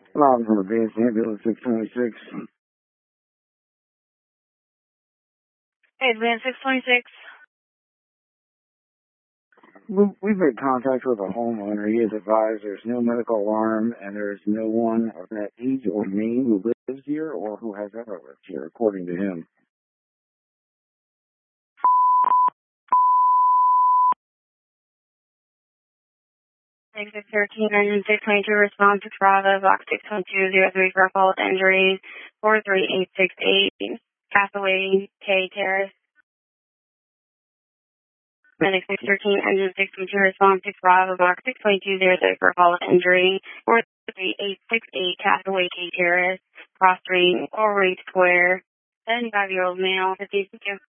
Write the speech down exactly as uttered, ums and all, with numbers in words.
Rob from Advanced Ambulance six twenty-six. Hey, Advanced six twenty-six. We- We've made contact with a homeowner. He has advised there's no medical alarm and there's no one of that age or name who lives here or who has ever lived here, according to him. Exit thirteen, engine six twenty-two, response to Bravo, box six one two zero three for a fault injury, four three eight six eight, Castaway K Terrace. Medic six thirteen, engine six twenty-two, response to Bravo, box six twenty-two zero three for a fault injury, four three eight six eight, Castaway K Terrace, cross street, Overreach Square, seventy-five-year-old male, fifty,